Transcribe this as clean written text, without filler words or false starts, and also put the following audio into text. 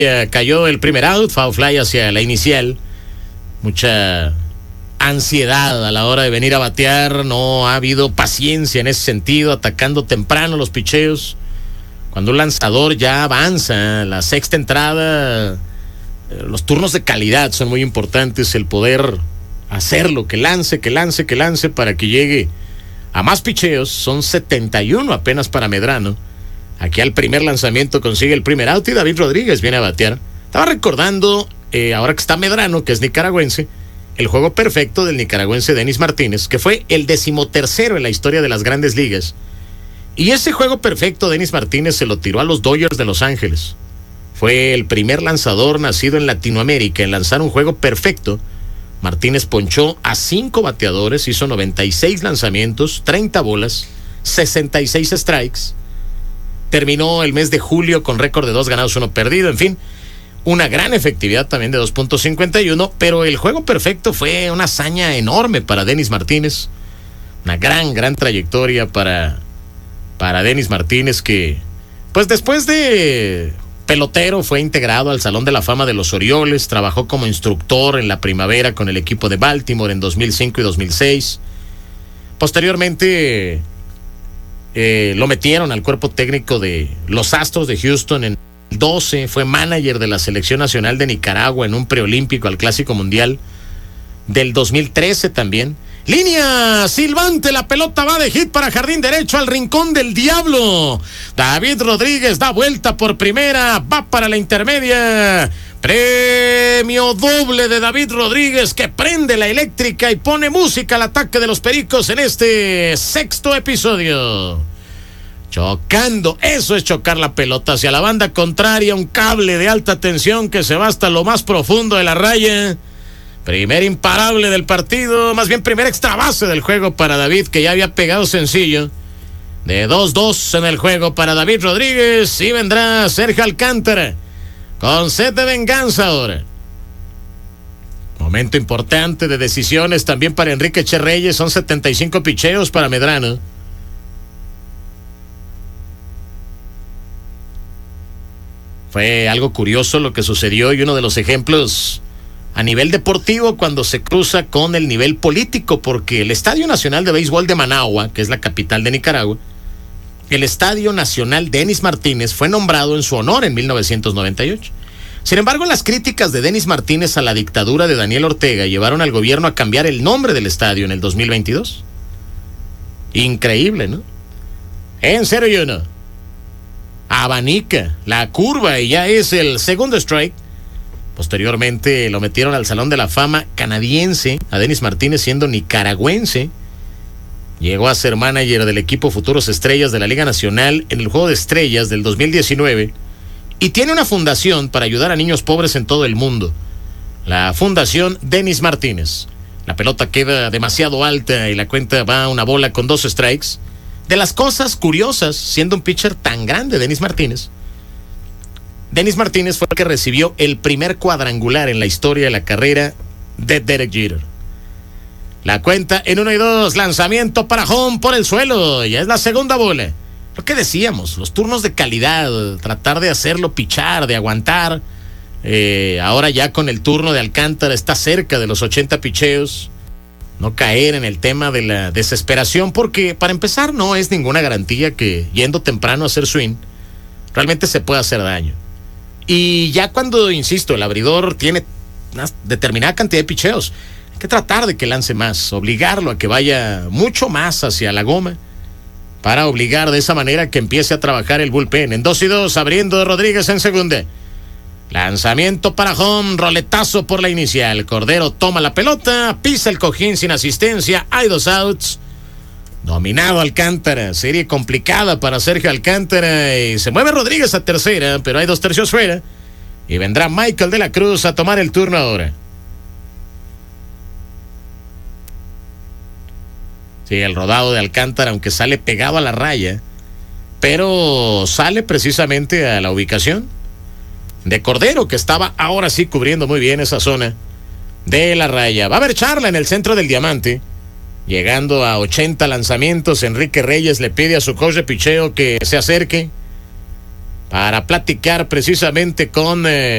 Cayó el primer out, foul fly hacia la inicial. Mucha ansiedad a la hora de venir a batear. No ha habido paciencia en ese sentido, atacando temprano los picheos. Cuando un lanzador ya avanza, la sexta entrada, los turnos de calidad son muy importantes. El poder hacerlo, que lance para que llegue a más picheos. Son 71 apenas para Medrano. Aquí al primer lanzamiento consigue el primer out y David Rodríguez viene a batear. Estaba recordando, ahora que está Medrano, que es nicaragüense, el juego perfecto del nicaragüense Denis Martínez, que fue el 13º en la historia de las Grandes Ligas. Y ese juego perfecto Denis Martínez se lo tiró a los Dodgers de Los Ángeles. Fue el primer lanzador nacido en Latinoamérica en lanzar un juego perfecto. Martínez ponchó a 5 bateadores, hizo 96 lanzamientos, 30 bolas, 66 strikes. Terminó el mes de julio con récord de 2 ganados, 1 perdido. En fin, una gran efectividad también de 2.51. Pero el juego perfecto fue una hazaña enorme para Denis Martínez. Una gran trayectoria para Denis Martínez, que pues después de pelotero fue integrado al Salón de la Fama de los Orioles. Trabajó como instructor en la primavera con el equipo de Baltimore en 2005 y 2006. Posteriormente lo metieron al cuerpo técnico de los Astros de Houston en 2012. Fue manager de la Selección Nacional de Nicaragua en un preolímpico al Clásico Mundial del 2013 también. Línea silbante, la pelota va de hit para jardín derecho al rincón del diablo. David Rodríguez da vuelta por primera, va para la intermedia. Premio doble de David Rodríguez, que prende la eléctrica y pone música al ataque de los Pericos en este 6º episodio. Chocando, eso es chocar la pelota hacia la banda contraria, un cable de alta tensión que se va hasta lo más profundo de la raya. Primer imparable del partido, más bien primer extra base del juego para David, que ya había pegado sencillo. De 2-2 en el juego para David Rodríguez, y vendrá Sergio Alcántara con sed de venganza ahora. Momento importante de decisiones también para Enrique Cherreyes. Son 75 picheos para Medrano. Fue algo curioso lo que sucedió y uno de los ejemplos a nivel deportivo cuando se cruza con el nivel político, porque el Estadio Nacional de Béisbol de Managua, que es la capital de Nicaragua, el Estadio Nacional Denis Martínez, fue nombrado en su honor en 1998. Sin embargo, las críticas de Denis Martínez a la dictadura de Daniel Ortega llevaron al gobierno a cambiar el nombre del estadio en el 2022. Increíble, ¿no? En 0-1. Abanica la curva y ya es el segundo strike. Posteriormente lo metieron al Salón de la Fama canadiense, a Denis Martínez siendo nicaragüense. Llegó a ser manager del equipo Futuros Estrellas de la Liga Nacional en el Juego de Estrellas del 2019 y tiene una fundación para ayudar a niños pobres en todo el mundo, la Fundación Denis Martínez. La pelota queda demasiado alta y la cuenta va a una bola con 2 strikes. De las cosas curiosas, siendo un pitcher tan grande Denis Martínez fue el que recibió el primer cuadrangular en la historia de la carrera de Derek Jeter. La cuenta en 1-2, lanzamiento para home por el suelo, ya es la segunda bola. Lo que decíamos, los turnos de calidad, tratar de hacerlo pichar, de aguantar. Ahora ya con el turno de Alcántara está cerca de los 80 picheos. No caer en el tema de la desesperación, porque para empezar no es ninguna garantía que yendo temprano a hacer swing realmente se pueda hacer daño. Y ya cuando, insisto, el abridor tiene una determinada cantidad de picheos, hay que tratar de que lance más, obligarlo a que vaya mucho más hacia la goma, para obligar de esa manera que empiece a trabajar el bullpen. En 2-2, abriendo Rodríguez en segunda. Lanzamiento para home, roletazo por la inicial. Cordero toma la pelota, pisa el cojín sin asistencia, hay 2 outs. Dominado Alcántara, serie complicada para Sergio Alcántara y se mueve Rodríguez a tercera, pero hay 2 tercios fuera y vendrá Michael de la Cruz a tomar el turno ahora. Sí, el rodado de Alcántara, aunque sale pegado a la raya, pero sale precisamente a la ubicación de Cordero, que estaba ahora sí cubriendo muy bien esa zona de la raya. Va a haber charla en el centro del diamante. Llegando a 80 lanzamientos, Enrique Reyes le pide a su coach de picheo que se acerque para platicar precisamente con